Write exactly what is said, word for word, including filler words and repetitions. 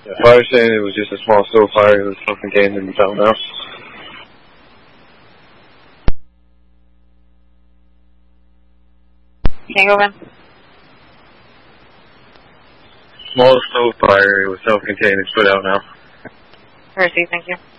Fire saying it was just a small stove fire. It was self-contained in the townhouse. Tango one. Small stove fire. It was self-contained. It's put out now. Mercy, thank you.